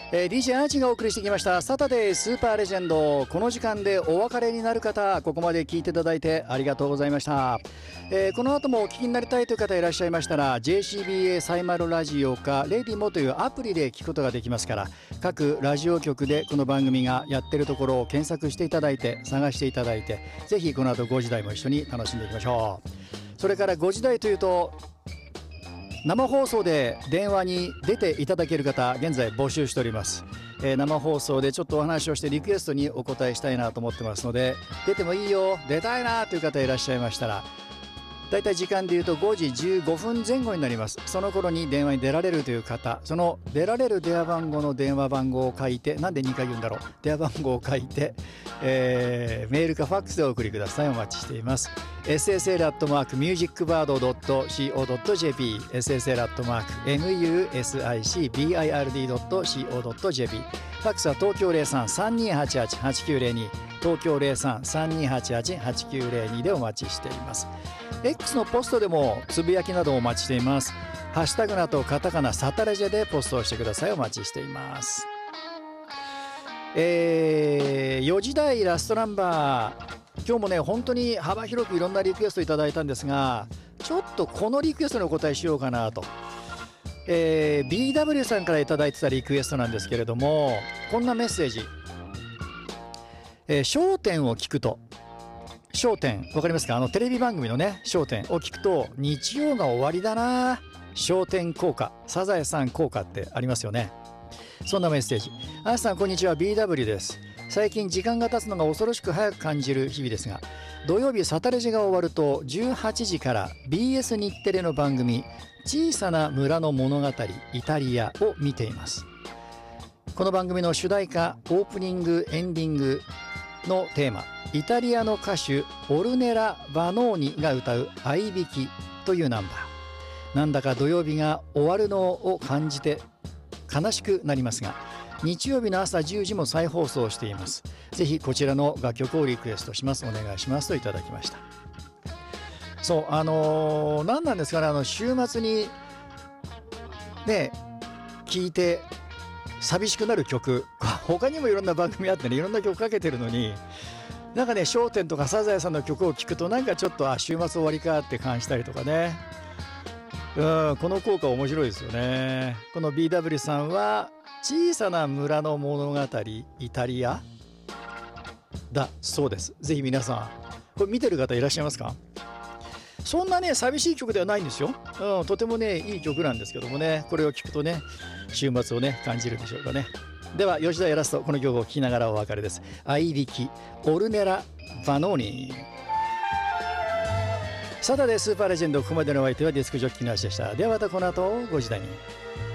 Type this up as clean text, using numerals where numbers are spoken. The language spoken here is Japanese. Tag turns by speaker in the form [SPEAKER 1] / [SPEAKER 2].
[SPEAKER 1] DJ アーチがお送りしてきましたサタデースーパーレジェンド。この時間でお別れになる方、ここまで聞いていただいてありがとうございました。この後もお聞きになりたいという方いらっしゃいましたら JCBA サイマルラジオかレディモというアプリで聞くことができますから、各ラジオ局でこの番組がやってるところを検索していただいて探していただいて、ぜひこの後5時台も一緒に楽しんでいきましょう。それから5時台というと生放送で電話に出ていただける方、現在募集しております。生放送でちょっとお話をしてリクエストにお答えしたいなと思ってますので、出てもいいよ、出たいなという方いらっしゃいましたら、だいたい時間でいうと5時15分前後になります。その頃に電話に出られるという方、その出られる電話番号の電話番号を書いて、なんで2回言うんだろう、電話番号を書いて、メールかファックスでお送りください。お待ちしています。ssl@musicbird.co.jp ssl@musicbird.co.jp ファックスは東京 03-3288-8902 東京 03-3288-8902 でお待ちしています。X のポストでもつぶやきなどお待ちしています。ハッシュタグなどカタカナサタレジェでポストをしてください。お待ちしています。4時台ラストナンバー、今日もね本当に幅広くいろんなリクエストいただいたんですが、ちょっとこのリクエストにお答えしようかなと。BW さんからいただいてたリクエストなんですけれども、こんなメッセージ。笑点を聞くと、笑点わかりますか？テレビ番組のね笑点を聞くと日曜が終わりだな、笑点効果、サザエさん効果ってありますよね。そんなメッセージ。あやさんこんにちは、 BW です。最近時間が経つのが恐ろしく早く感じる日々ですが、土曜日サタレジが終わると18時から BS 日テレの番組小さな村の物語イタリアを見ています。この番組の主題歌、オープニングエンディングのテーマ、イタリアの歌手オルネラ・バノーニが歌う合いびきというナンバー。なんだか土曜日が終わるのを感じて悲しくなりますが、日曜日の朝10時も再放送しています。ぜひこちらの楽曲をリクエストします。お願いしますといただきました。そう、何なんですかね、週末にね聴いて寂しくなる曲、他にもいろんな番組あってね、いろんな曲かけてるのに、なんかね笑点とかサザエさんの曲を聴くとなんかちょっと週末終わりかって感じたりとかね。この効果面白いですよね。この BW さんは小さな村の物語イタリアだそうです。ぜひ皆さんこれ見てる方いらっしゃいますか？そんなね寂しい曲ではないんですよ。とてもねいい曲なんですけどもね、これを聞くとね週末をね感じるでしょうかね。では吉田やラスト、この曲を聴きながらお別れです。合いびきオルネラ・バノーニ。サタデースーパーレジェンド、ここまでのお相手はディスクジョッキーの足でした。ではまたこの後5時台に。